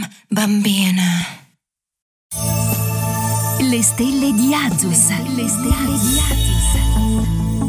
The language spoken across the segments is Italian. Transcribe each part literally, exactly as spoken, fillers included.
Bambina. Le stelle di Azus. Le stelle di Azus.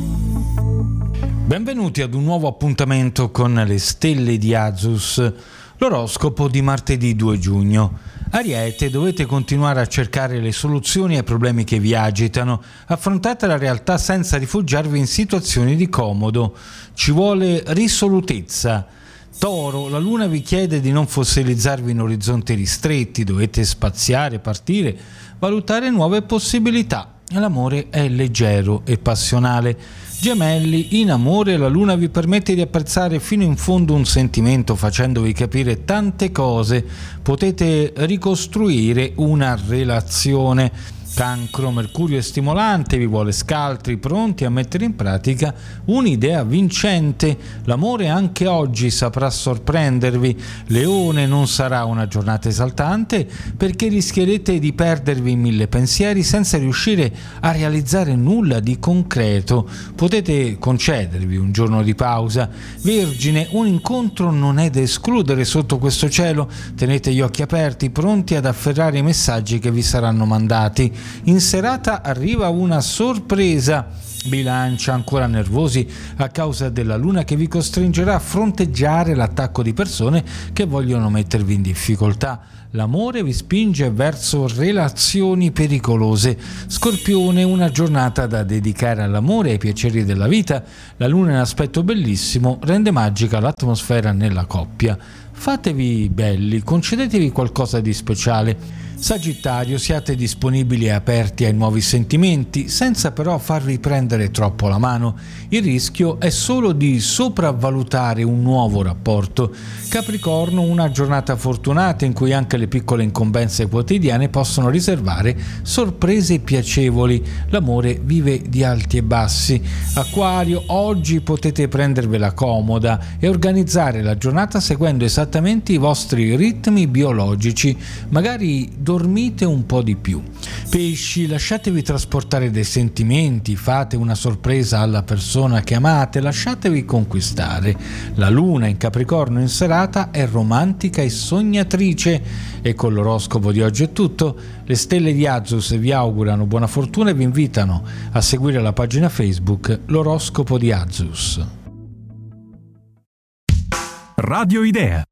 Benvenuti ad un nuovo appuntamento con le stelle di Azus, l'oroscopo di martedì due giugno. Ariete, dovete continuare a cercare le soluzioni ai problemi che vi agitano. Affrontate la realtà senza rifugiarvi in situazioni di comodo. Ci vuole risolutezza. Toro, la luna vi chiede di non fossilizzarvi in orizzonti ristretti, dovete spaziare, partire, valutare nuove possibilità. L'amore è leggero e passionale. Gemelli, in amore la luna vi permette di apprezzare fino in fondo un sentimento facendovi capire tante cose. Potete ricostruire una relazione. Cancro, Mercurio è stimolante, vi vuole scaltri, pronti a mettere in pratica un'idea vincente. L'amore anche oggi saprà sorprendervi. Leone, non sarà una giornata esaltante perché rischierete di perdervi in mille pensieri senza riuscire a realizzare nulla di concreto. Potete concedervi un giorno di pausa. Vergine, un incontro non è da escludere sotto questo cielo. Tenete gli occhi aperti, pronti ad afferrare i messaggi che vi saranno mandati. In serata arriva una sorpresa. Bilancia, ancora nervosi a causa della luna che vi costringerà a fronteggiare l'attacco di persone che vogliono mettervi in difficoltà. L'amore vi spinge verso relazioni pericolose. Scorpione, una giornata da dedicare all'amore e ai piaceri della vita. La luna in aspetto bellissimo rende magica l'atmosfera nella coppia. Fatevi belli, concedetevi qualcosa di speciale. Sagittario, siate disponibili e aperti ai nuovi sentimenti, senza però farvi prendere troppo la mano. Il rischio è solo di sopravvalutare un nuovo rapporto. Capricorno, una giornata fortunata in cui anche le piccole incombenze quotidiane possono riservare sorprese piacevoli. L'amore vive di alti e bassi. Acquario, oggi potete prendervela comoda e organizzare la giornata seguendo esattamente i vostri ritmi biologici. Magari dormite un po' di più. Pesci, lasciatevi trasportare dai sentimenti, fate una sorpresa alla persona che amate, lasciatevi conquistare. La luna in Capricorno in serata è romantica e sognatrice. E con l'oroscopo di oggi è tutto. Le stelle di Azus vi augurano buona fortuna e vi invitano a seguire la pagina Facebook L'oroscopo di Azus. Radio Idea.